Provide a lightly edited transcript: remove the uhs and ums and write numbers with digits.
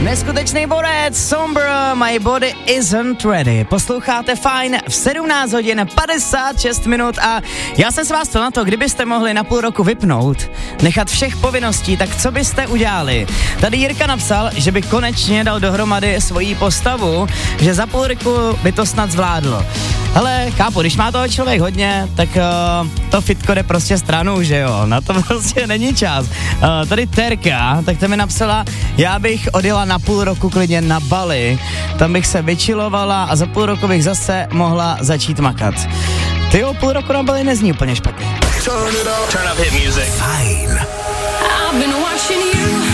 Neskutečný borec, Somber, My Body Isn't Ready. Posloucháte Fajn v 17 hodin 56 minut a já jsem se vás ptal na to, kdybyste mohli na půl roku vypnout, nechat všech povinností, tak co byste udělali? Tady Jirka napsal, že by konečně dal dohromady svoji postavu, že za půl roku by to snad zvládlo. Ale kápu, když má toho člověk hodně, tak to fitko jde prostě stranou, že jo, na to prostě není čas. Tady Terka, tak to mi napsala, já bych odjela na půl roku klidně na Bali, tam bych se vyčilovala a za půl roku bych zase mohla začít makat. Tyjo, půl roku na Bali nezní úplně špatně. Turn up hit music. Fajn. I've been watching you.